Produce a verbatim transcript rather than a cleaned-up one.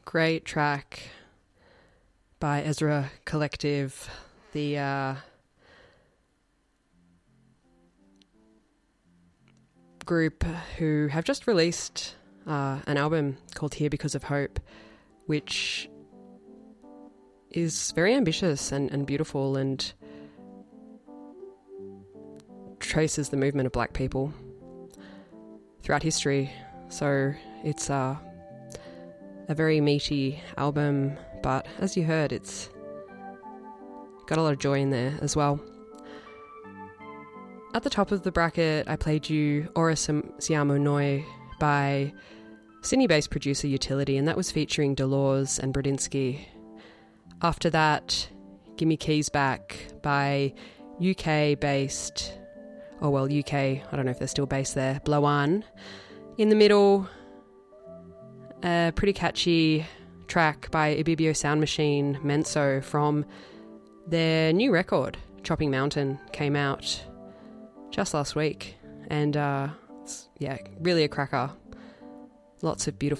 great track by Ezra Collective. The uh, group who have just released uh, an album called Here Because of Hope, which is very ambitious and, and beautiful and traces the movement of black people throughout history. So it's uh, a very meaty album, but as you heard, it's got a lot of joy in there as well. At the top of the bracket, I played you Ora Siamo Noi by Sydney-based producer Utility, and that was featuring Delors and Brodinsky. After that, Gimme Keys Back by U K-based, oh well, U K, I don't know if they're still based there, Blowan. In the middle, a pretty catchy track by Ibibio Sound Machine, Menso, from their new record, Chopping Mountain, came out just last week. And uh, it's, yeah, really a cracker. Lots of beautiful